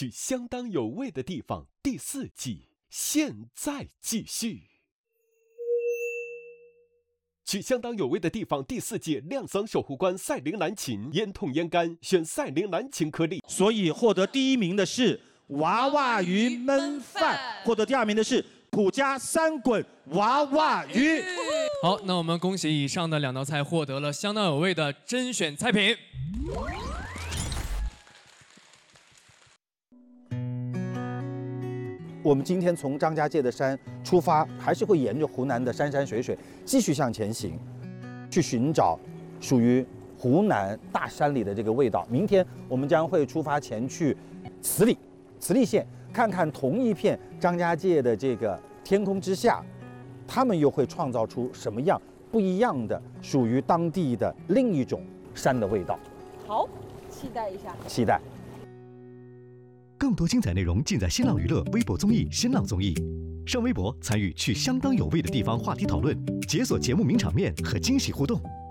去相当有味的地方第4季现在继续。去相当有味的地方第4季亮嗓守护官赛琳蓝琴，烟筒烟干选赛琳蓝琴颗粒， 所以获得第1名的是娃娃鱼焖饭，获得第2名的是普家3滚娃娃鱼。 好，那我们恭喜以上的2道菜获得了相当有味的甄选菜品。 我们今天从张家界的山出发，还是会沿着湖南的山山水水继续向前行，去寻找属于湖南大山里的这个味道。明天我们将会出发前去慈利县，看看同一片张家界的这个天空之下，他们又会创造出什么样不一样的属于当地的另一种山的味道。 好，期待一下， 期待。 更多精彩内容尽在新浪娱乐微博综艺新浪综艺，上微博参与去相当有味的地方话题讨论，解锁节目名场面和惊喜互动。